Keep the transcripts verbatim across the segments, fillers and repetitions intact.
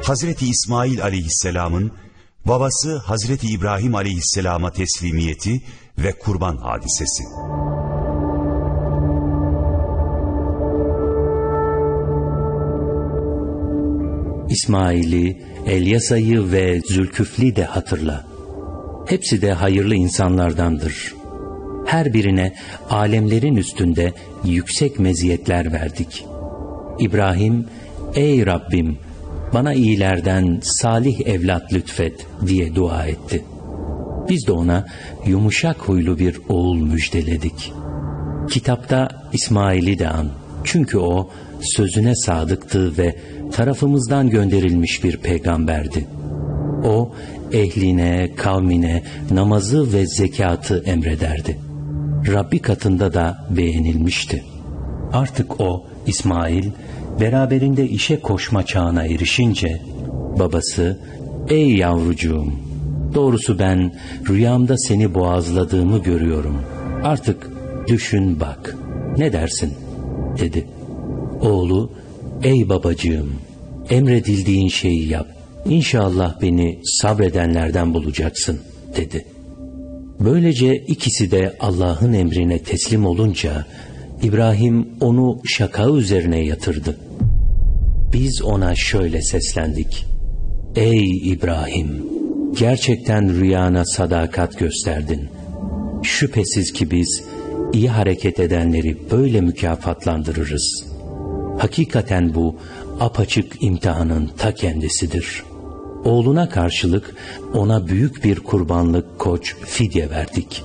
Hazreti İsmail aleyhisselamın babası Hazreti İbrahim aleyhisselama teslimiyeti ve kurban hadisesi. İsmail'i, Elyasa'yı ve Zülküfl'i de hatırla. Hepsi de hayırlı insanlardandır. Her birine alemlerin üstünde yüksek meziyetler verdik. İbrahim, ey Rabbim, bana iyilerden salih evlat lütfet diye dua etti. Biz de ona yumuşak huylu bir oğul müjdeledik. Kitapta İsmail'i de an. Çünkü o sözüne sadıktı ve tarafımızdan gönderilmiş bir peygamberdi. O ehline, kavmine namazı ve zekatı emrederdi. Rabbi katında da beğenilmişti. Artık o, İsmail, beraberinde işe koşma çağına erişince babası, ''Ey yavrucuğum, doğrusu ben rüyamda seni boğazladığımı görüyorum. Artık düşün bak, ne dersin?'' dedi. Oğlu, ''Ey babacığım, emredildiğin şeyi yap. İnşallah beni sabredenlerden bulacaksın.'' dedi. Böylece ikisi de Allah'ın emrine teslim olunca İbrahim onu şaka üzerine yatırdı. Biz ona şöyle seslendik: ''Ey İbrahim, gerçekten rüyana sadakat gösterdin. Şüphesiz ki biz iyi hareket edenleri böyle mükafatlandırırız. Hakikaten bu apaçık imtihanın ta kendisidir.'' Oğluna karşılık ona büyük bir kurbanlık koç fidye verdik.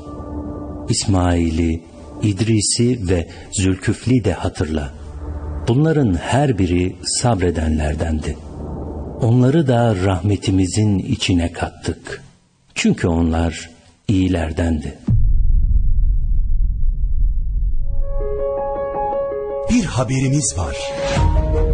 İsmail'i, İdris'i ve Zülküfl'i de hatırla. Bunların her biri sabredenlerdendi. Onları da rahmetimizin içine kattık. Çünkü onlar iyilerdendi. Bir haberimiz var.